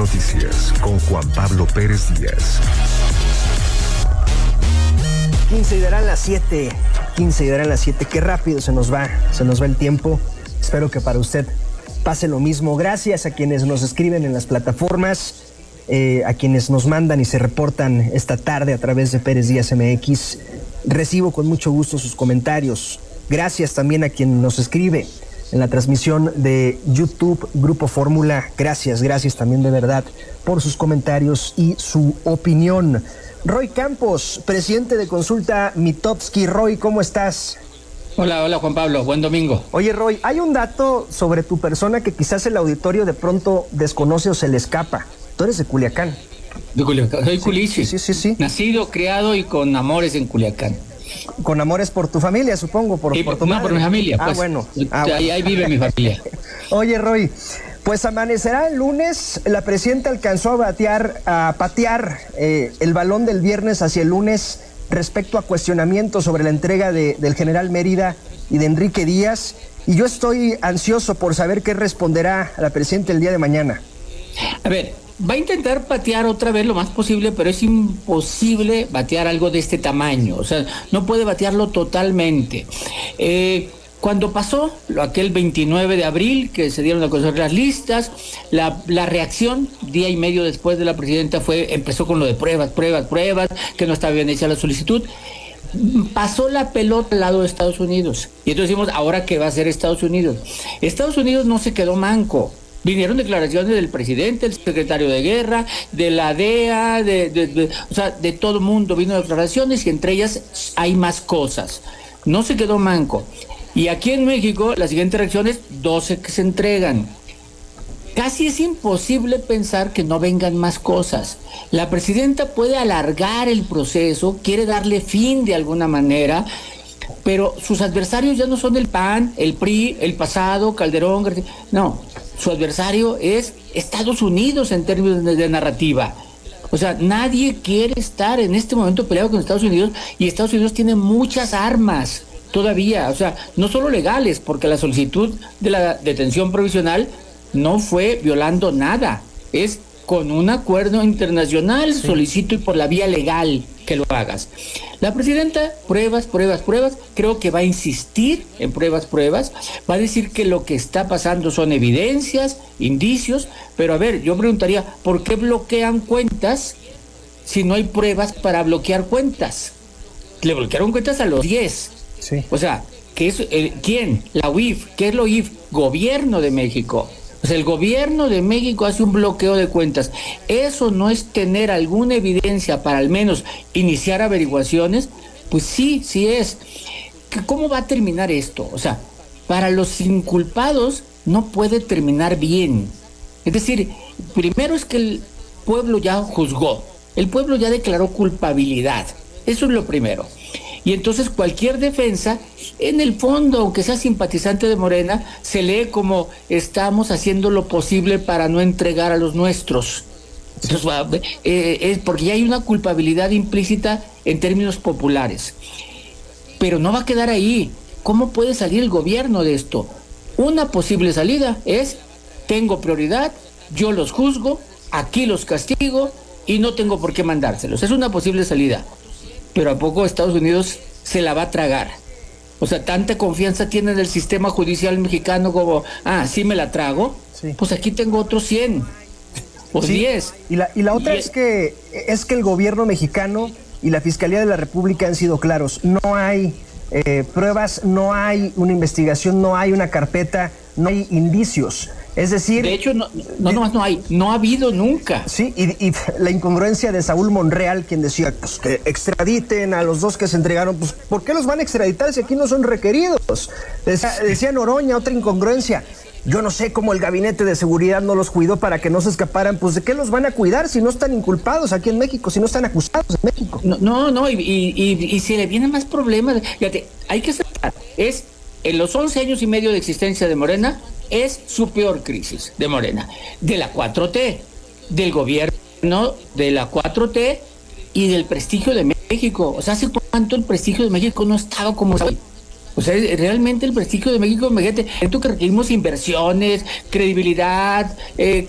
Noticias con Juan Pablo Pérez Díaz. 15 y darán las 7. Qué rápido se nos va el tiempo. Espero que para usted pase lo mismo. Gracias a quienes nos escriben en las plataformas, a quienes nos mandan y se reportan esta tarde a través de Pérez Díaz MX. Recibo con mucho gusto sus comentarios. Gracias también a quien nos escribe en la transmisión de YouTube Grupo Fórmula. Gracias también de verdad por sus comentarios y su opinión. Roy Campos, presidente de Consulta Mitofsky. Roy, ¿cómo estás? Hola Juan Pablo, buen domingo. Oye Roy, hay un dato sobre tu persona que quizás el auditorio de pronto desconoce o se le escapa. Tú eres de Culiacán. De Culiacán, soy culichi. Sí. Nacido, criado y con amores en Culiacán. Con amores por tu familia, supongo, por tu madre. No, por mi familia. Pues. Bueno. Ahí vive mi familia. Oye Roy, pues amanecerá el lunes. La presidenta alcanzó a patear el balón del viernes hacia el lunes respecto a cuestionamientos sobre la entrega del general Mérida y de Enrique Díaz. Y yo estoy ansioso por saber qué responderá la presidenta el día de mañana. A ver, va a intentar patear otra vez lo más posible, pero es imposible batear algo de este tamaño. O sea, no puede batearlo totalmente. Cuando pasó aquel 29 de abril, que se dieron a conocer las listas, la reacción, día y medio después de la presidenta, empezó con lo de pruebas, que no estaba bien hecha la solicitud. Pasó la pelota al lado de Estados Unidos. Y entonces decimos, ¿ahora qué va a hacer Estados Unidos? Estados Unidos no se quedó manco. Vinieron declaraciones del presidente, el secretario de guerra, de la DEA, o sea, de todo el mundo vino declaraciones y entre ellas hay más cosas. No se quedó manco. Y aquí en México, la siguiente reacción es 12 que se entregan. Casi es imposible pensar que no vengan más cosas. La presidenta puede alargar el proceso, quiere darle fin de alguna manera, pero sus adversarios ya no son el PAN, el PRI, el pasado, Calderón, García. No, su adversario es Estados Unidos en términos de narrativa. O sea, nadie quiere estar en este momento peleado con Estados Unidos y Estados Unidos tiene muchas armas todavía, o sea, no solo legales, porque la solicitud de la detención provisional no fue violando nada, es con un acuerdo internacional, sí. Solicito y por la vía legal que lo hagas. La presidenta, pruebas, creo que va a insistir en pruebas, va a decir que lo que está pasando son evidencias, indicios, pero a ver, yo preguntaría, ¿por qué bloquean cuentas si no hay pruebas para bloquear cuentas? Le bloquearon cuentas a los 10. Sí. O sea, ¿qué es, ¿quién? La UIF. ¿Qué es la UIF? Gobierno de México. O sea, el gobierno de México hace un bloqueo de cuentas. ¿Eso no es tener alguna evidencia para al menos iniciar averiguaciones? Pues sí es. ¿Cómo va a terminar esto? O sea, para los inculpados no puede terminar bien. Es decir, primero es que el pueblo ya juzgó. El pueblo ya declaró culpabilidad. Eso es lo primero. Y entonces cualquier defensa, en el fondo, aunque sea simpatizante de Morena, se lee como estamos haciendo lo posible para no entregar a los nuestros. Entonces, es porque ya hay una culpabilidad implícita en términos populares. Pero no va a quedar ahí. ¿Cómo puede salir el gobierno de esto? Una posible salida es, tengo prioridad, yo los juzgo, aquí los castigo y no tengo por qué mandárselos. Es una posible salida. Pero ¿a poco Estados Unidos se la va a tragar? O sea, tanta confianza tiene en el sistema judicial mexicano como, sí me la trago, sí. Pues aquí tengo otros 100 o sí. 10. Y la otra es que el gobierno mexicano y la Fiscalía de la República han sido claros. No hay pruebas, no hay una investigación, no hay una carpeta, no hay indicios. Es decir... De hecho, no ha habido nunca. Sí, y la incongruencia de Saúl Monreal, quien decía, pues que extraditen a los 2 que se entregaron, pues ¿por qué los van a extraditar si aquí no son requeridos? Decía Noroña, otra incongruencia. Yo no sé cómo el gabinete de seguridad no los cuidó para que no se escaparan. Pues ¿de qué los van a cuidar si no están inculpados aquí en México, si no están acusados en México? Y si le vienen más problemas, fíjate, hay que aceptar, en los 11 años y medio de existencia de Morena, es su peor crisis de Morena, de la 4T, del gobierno de la 4T y del prestigio de México. O sea, ¿hace cuánto el prestigio de México no estaba como hoy? O sea, realmente el prestigio de México, imagínate, esto que requerimos inversiones, credibilidad,